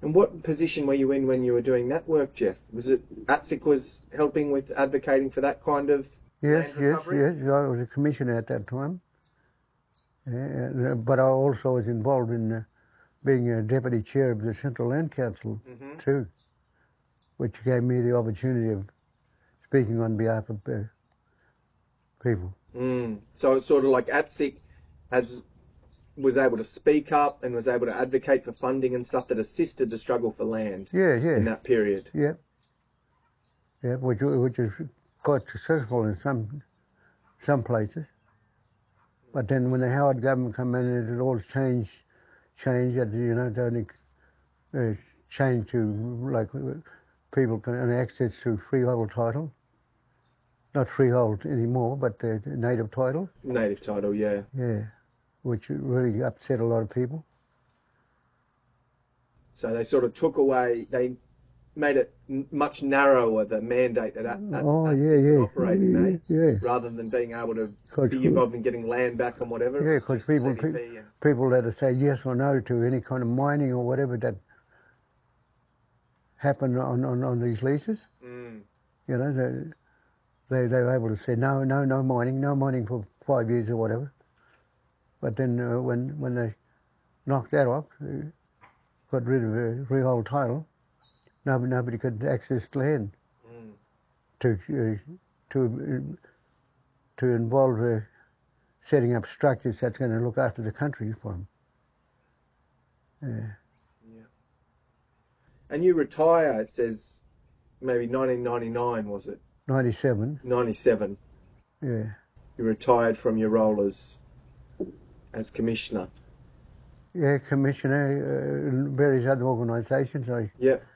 And what position were you in when you were doing that work, Jeff? Was it ATSIC was helping with advocating for that kind of land recovery? Yes. I was a commissioner at that time. But I also was involved in being a deputy chair of the Central Land Council too, which gave me the opportunity of speaking on behalf of people. So it's sort of like ATSIC was able to speak up and was able to advocate for funding and stuff that assisted the struggle for land in that period. Yeah, which is quite successful in some places. But then when the Howard government came in, it all changed. Changed to like people can access to freehold title. Not freehold anymore, but native title. Native title, yeah. Yeah, which really upset a lot of people. So they sort of took away, they made it much narrower, the mandate that ATSIC operating, rather than being able to be involved in getting land back and whatever. Yeah, because people had to say yes or no to any kind of mining or whatever that happened on these leases. You know, they were able to say no mining for 5 years or whatever. But then when they knocked that off, got rid of a freehold title, nobody could access land to involve setting up structures that's going to look after the country for them. Yeah. And you retire, it says, maybe 1999, was it? 97. 97. Yeah. You retired from your role as commissioner. Yeah, commissioner, various other organisations. I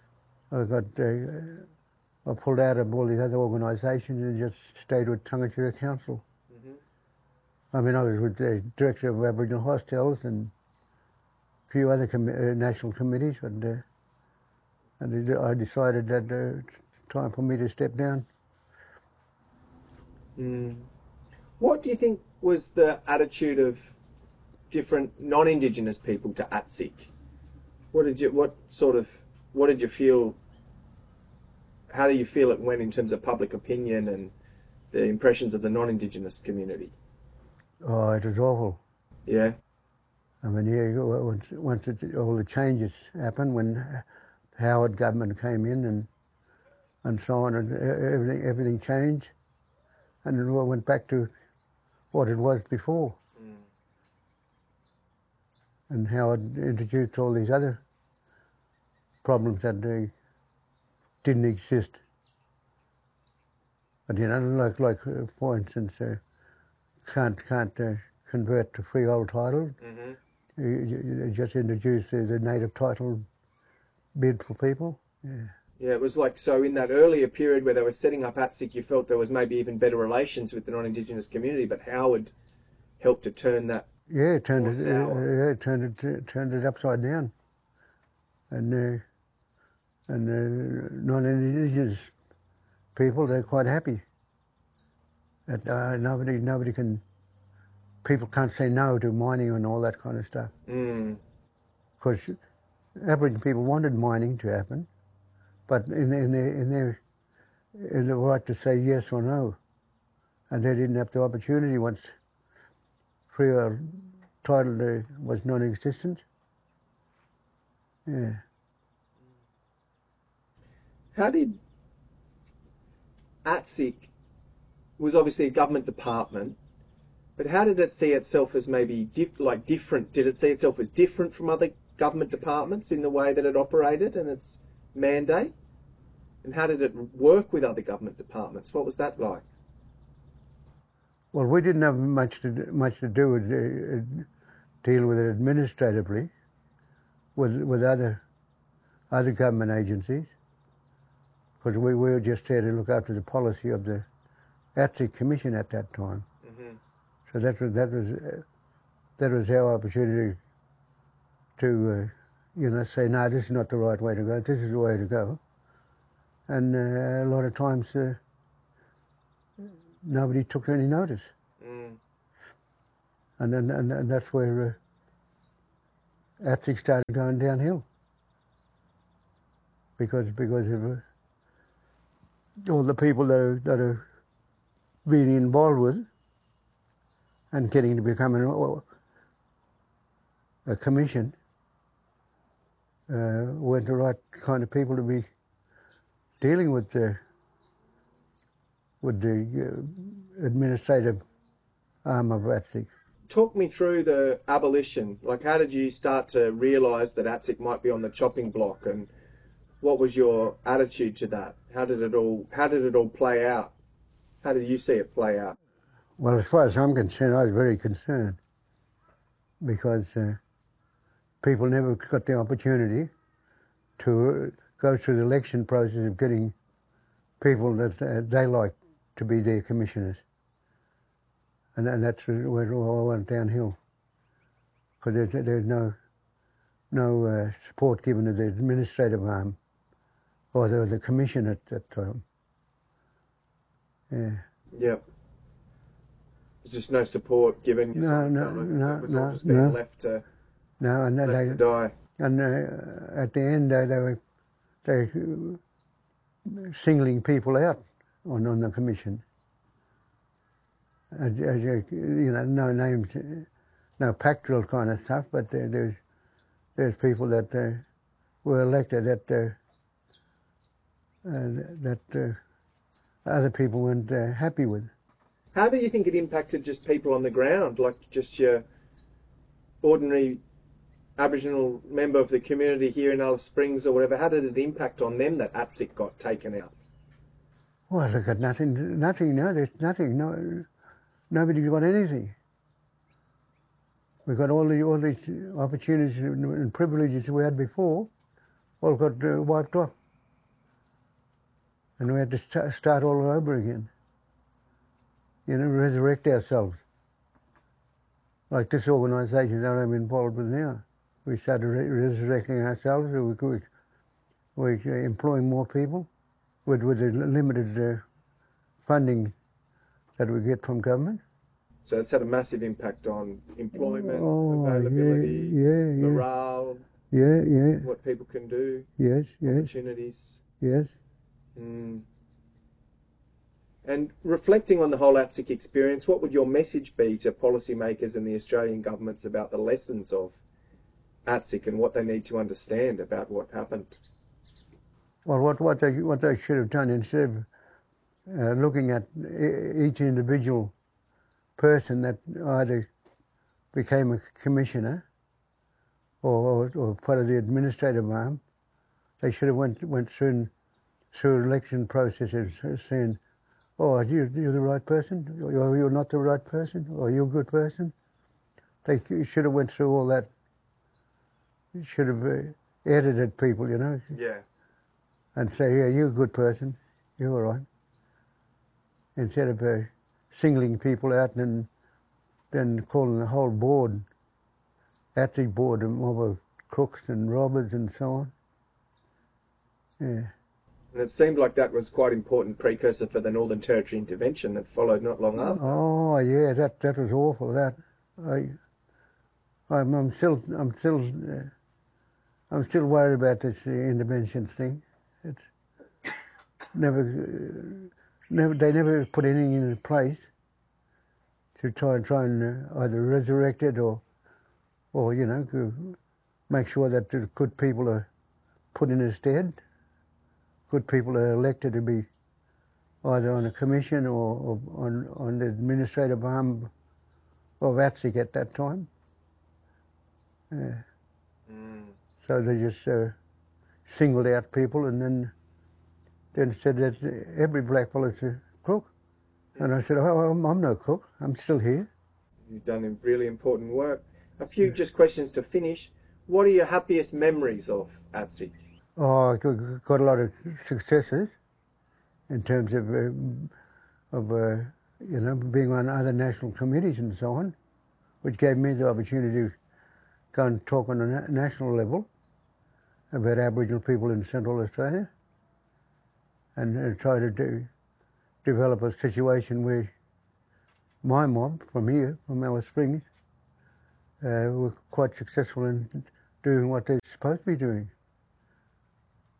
pulled out of all these other organisations and just stayed with Tangata Council. I mean, I was with the director of Aboriginal Hostels and a few other national committees, but I decided that it's time for me to step down. What do you think was the attitude of different non-Indigenous people to ATSIC? What did you feel? How do you feel it went in terms of public opinion and the impressions of the non-Indigenous community? Oh, it was awful. Yeah. I mean, once all the changes happened, when Howard government came in and so on, and everything changed, and it all went back to what it was before. And Howard introduced all these other problems that didn't exist. But you know, like for instance, can't convert to freehold title. You just introduced the native title bid for people. Yeah, it was like, so in that earlier period where they were setting up ATSIC, you felt there was maybe even better relations with the non-Indigenous community, but Howard helped to turn that. Yeah, turned it upside down, and non-Indigenous people, they're quite happy that nobody can. People can't say no to mining and all that kind of stuff. Because Aboriginal people wanted mining to happen, but in the right to say yes or no, and they didn't have the opportunity once freehold title was non-existent. Yeah. How did ATSIC was obviously a government department, but how did it see itself as maybe different? Did it see itself as different from other government departments in the way that it operated and its mandate? And how did it work with other government departments? What was that like? Well, we didn't have much to do with deal with it administratively with other government agencies, because we were just there to look after the policy of the ATSIC Commission at that time. So that was our opportunity to say, no, this is not the right way to go. This is the way to go. And a lot of times nobody took any notice. And that's where ATSIC started going downhill. because of all the people that are being involved with and getting to become a commission weren't the right kind of people to be dealing with the administrative arm of ATSIC. Talk me through the abolition. Like, how did you start to realise that ATSIC might be on the chopping block, and what was your attitude to that? How did it all play out? How did you see it play out? Well, as far as I'm concerned, I was very concerned because people never got the opportunity to go through the election process of getting people that they like to be their commissioners. And that's where it all went downhill. Because there's no support given to the administrative arm or the commission at that time. Yeah. Yep. There's just no support given. It was all just being left to die. And at the end, they were singling people out on the commission. As you know, no names, no pactorial kind of stuff, but there's people that were elected that other people weren't happy with. How do you think it impacted just people on the ground, like just your ordinary Aboriginal member of the community here in Alice Springs or whatever? How did it impact on them that ATSIC got taken out? Well, they got nothing. No, there's nothing. No, nobody got anything. We got all these opportunities and privileges we had before, all got wiped off, and we had to start all over again. You know, resurrect ourselves. Like this organisation that I'm involved with now. We started resurrecting ourselves. We're employing more people with the limited funding that we get from government. So it's had a massive impact on employment, availability, morale, what people can do, opportunities. Yes. Mm. And reflecting on the whole ATSIC experience, what would your message be to policymakers and the Australian governments about the lessons of ATSIC and what they need to understand about what happened? Well, what they should have done, instead of looking at each individual person that either became a commissioner or part of the administrative arm, they should have went through election processes saying, oh, you're the right person, or you're not the right person, or you're a good person. They should have went through all that. Should have edited people, you know. Yeah. And say, yeah, you're a good person, you're all right. Instead of singling people out and then calling the whole board, ATSIC board, a mob of crooks and robbers and so on. Yeah. And it seemed like that was quite an important precursor for the Northern Territory intervention that followed not long after. Oh yeah, that was awful. I'm still worried about this intervention thing. It's they never put anything in place to try and either resurrect it or you know, to make sure that the good people are put in its stead. Good people are elected to be either on a commission or on the administrative arm of ATSIC at that time. Yeah. Mm. So they just singled out people and then said that every black fella's a crook. And I said, oh, I'm no crook. I'm still here. You've done really important work. A few just questions to finish. What are your happiest memories of ATSIC? Oh, I got a lot of successes in terms of you know, being on other national committees and so on, which gave me the opportunity to go and talk on a national level about Aboriginal people in Central Australia, and try to develop a situation where my mob from here, from Alice Springs, were quite successful in doing what they're supposed to be doing.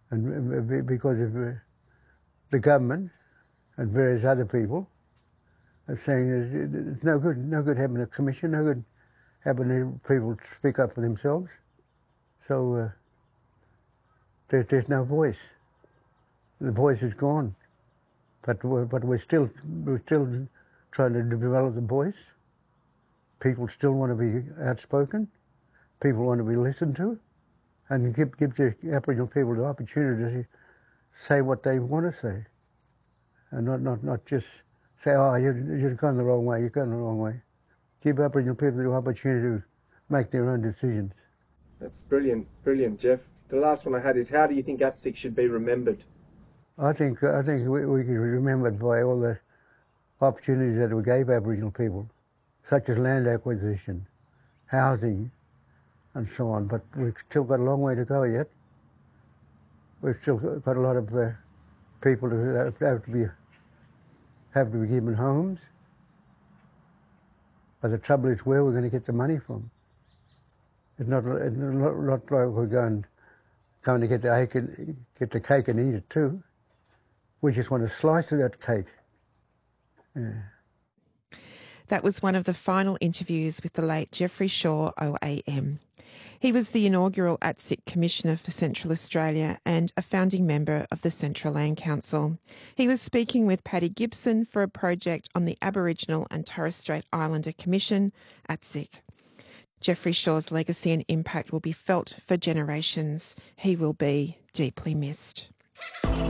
and because of the government and various other people are saying it's no good having a commission, no good having people speak up for themselves. So there's no voice. The voice is gone. But we're still trying to develop the voice. People still want to be outspoken. People want to be listened to, and give the Aboriginal people the opportunity to say what they want to say, and not just say, "Oh, you've gone the wrong way. You've gone the wrong way." Give Aboriginal people the opportunity to make their own decisions. That's brilliant, Jeff. The last one I had is, how do you think ATSIC should be remembered? I think we can be remembered by all the opportunities that we gave Aboriginal people, such as land acquisition, housing, and so on. But we've still got a long way to go yet. We've still got a lot of people who have to be given homes. But the trouble is, where we're going to get the money from. It's not like we're going to get the cake and eat it too. We just want a slice of that cake. Yeah. That was one of the final interviews with the late Geoffrey Shaw OAM. He was the inaugural ATSIC Commissioner for Central Australia and a founding member of the Central Land Council. He was speaking with Paddy Gibson for a project on the Aboriginal and Torres Strait Islander Commission, ATSIC. Geoffrey Shaw's legacy and impact will be felt for generations. He will be deeply missed.